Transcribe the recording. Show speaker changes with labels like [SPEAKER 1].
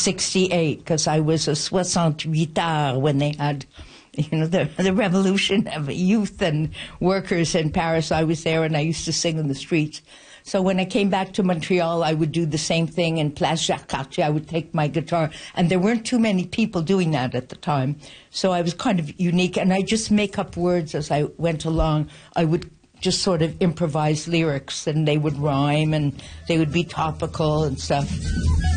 [SPEAKER 1] 68, because I was a 68 art when they had, you know, the revolution of youth and workers in Paris. I was there, and I used to sing in the streets. So when I came back to Montreal, I would do the same thing in Place Jacques Cartier. I would take my guitar, and there weren't too many people doing that at the time. So I was kind of unique, and I just make up words as I went along. I would just sort of improvise lyrics, and they would rhyme, and they would be topical and stuff.